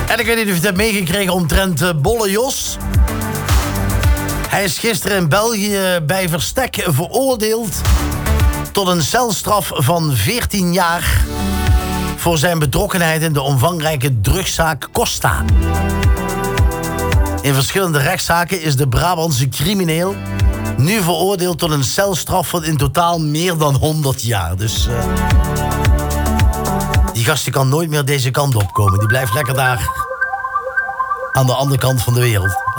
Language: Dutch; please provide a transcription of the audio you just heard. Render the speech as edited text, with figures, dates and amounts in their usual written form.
En ik weet niet of je het hebt meegekregen omtrent Bolle Jos. Hij is gisteren in België bij verstek veroordeeld tot een celstraf van 14 jaar... voor zijn betrokkenheid in de omvangrijke drugszaak Costa. In verschillende rechtszaken is de Brabantse crimineel nu veroordeeld tot een celstraf van in totaal meer dan 100 jaar. Dus die gast die kan nooit meer deze kant opkomen. Die blijft lekker daar aan de andere kant van de wereld.